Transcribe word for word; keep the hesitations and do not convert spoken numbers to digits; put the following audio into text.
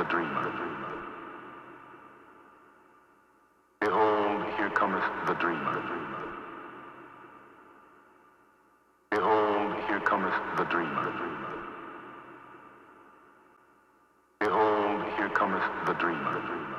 the dreamer. Behold, here cometh the dreamer. Behold, here cometh the dreamer. Behold, here cometh the dreamer.